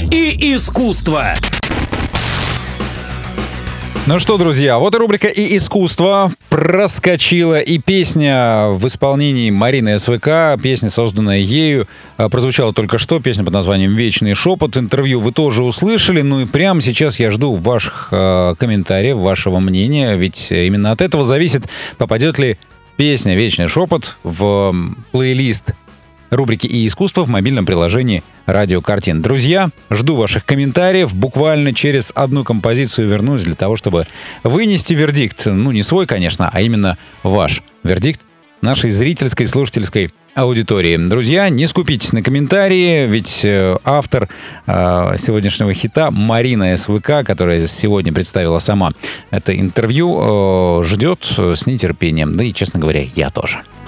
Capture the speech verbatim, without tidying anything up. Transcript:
и искусство. Ну что, друзья, вот и рубрика «И искусство» проскочила, и песня в исполнении Марины СВК, песня, созданная ею, прозвучала только что, песня под названием «Вечный шепот». Интервью вы тоже услышали, ну и прямо сейчас я жду ваших э, комментариев, вашего мнения, ведь именно от этого зависит, попадет ли песня «Вечный шепот» в плейлист рубрики «И искусство» в мобильном приложении «Радио Картин». Друзья, жду ваших комментариев. Буквально через одну композицию вернусь для того, чтобы вынести вердикт. Ну, не свой, конечно, а именно ваш вердикт нашей зрительской, слушательской аудитории. Друзья, не скупитесь на комментарии, ведь автор э, сегодняшнего хита Марина СВК, которая сегодня представила сама это интервью, э, ждет с нетерпением. Да и, честно говоря, я тоже.